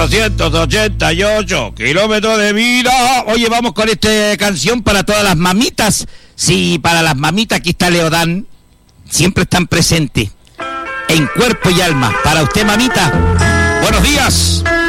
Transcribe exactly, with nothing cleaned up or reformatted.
doscientos ochenta y ocho kilómetros de vida. Oye, vamos con esta canción para todas las mamitas. Sí, para las mamitas, aquí está Leodán. Siempre están presentes en cuerpo y alma. Para usted, mamita, buenos días.